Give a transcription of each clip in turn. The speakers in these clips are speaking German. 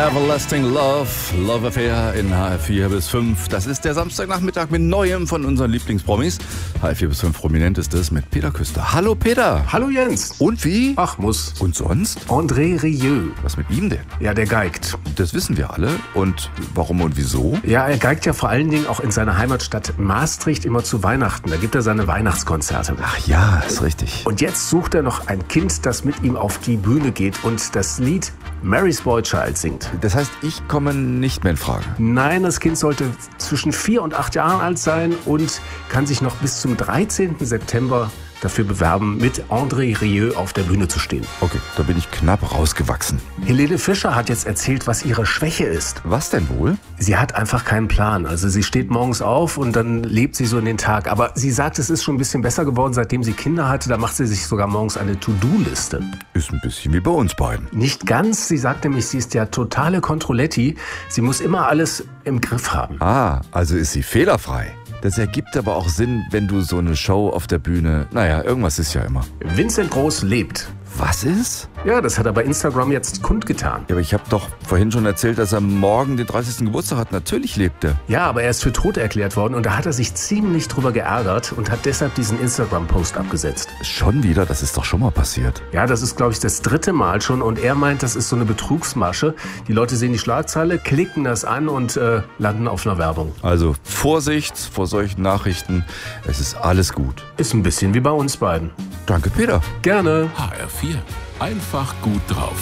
Everlasting Love, Love Affair in HR4 bis 5. Das ist der Samstagnachmittag mit Neuem von unseren Lieblingspromis. HR4 bis 5 prominent ist es mit Peter Küster. Hallo Peter. Hallo Jens. Und wie? Ach, muss. Und sonst? André Rieu. Was mit ihm denn? Ja, der geigt. Das wissen wir alle. Und warum und wieso? Ja, er geigt ja vor allen Dingen auch in seiner Heimatstadt Maastricht immer zu Weihnachten. Da gibt er seine Weihnachtskonzerte. Ach ja, ist richtig. Und jetzt sucht er noch ein Kind, das mit ihm auf die Bühne geht und das Lied Mary's Boy Child singt. Das heißt, ich komme nicht mehr in Frage. Nein, das Kind sollte zwischen 4 und 8 Jahren alt sein und kann sich noch bis zum 13. September dafür bewerben, mit André Rieu auf der Bühne zu stehen. Okay, da bin ich knapp rausgewachsen. Helene Fischer hat jetzt erzählt, was ihre Schwäche ist. Was denn wohl? Sie hat einfach keinen Plan. Also sie steht morgens auf und dann lebt sie so in den Tag. Aber sie sagt, es ist schon ein bisschen besser geworden, seitdem sie Kinder hatte. Da macht sie sich sogar morgens eine To-Do-Liste. Ist ein bisschen wie bei uns beiden. Nicht ganz. Sie sagt nämlich, sie ist ja totale Controletti. Sie muss immer alles im Griff haben. Ah, also ist sie fehlerfrei. Das ergibt aber auch Sinn, wenn du so eine Show auf der Bühne... Naja, irgendwas ist ja immer. Vincent Groß lebt. Was ist? Ja, das hat er bei Instagram jetzt kundgetan. Ja, aber ich habe doch vorhin schon erzählt, dass er morgen den 30. Geburtstag hat. Natürlich lebt er. Ja, aber er ist für tot erklärt worden und da hat er sich ziemlich drüber geärgert und hat deshalb diesen Instagram-Post abgesetzt. Schon wieder? Das ist doch schon mal passiert. Ja, das ist, glaube ich, das 3. Mal schon und er meint, das ist so eine Betrugsmasche. Die Leute sehen die Schlagzeile, klicken das an und landen auf einer Werbung. Also Vorsicht vor solchen Nachrichten. Es ist alles gut. Ist ein bisschen wie bei uns beiden. Danke, Peter. Gerne. HR4. Einfach gut drauf.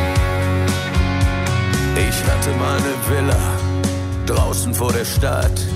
Ich hatte mal eine Villa draußen vor der Stadt.